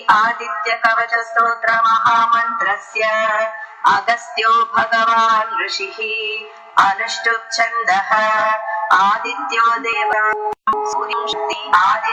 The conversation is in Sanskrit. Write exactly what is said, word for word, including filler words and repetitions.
आदित्य कवच स्तोत्र महामन्त्रस्य अगस्त्यो भगवान् ऋषिः अनुष्टुप् छन्दः आदित्यो देवः सूर्यं शक्ति आदित्य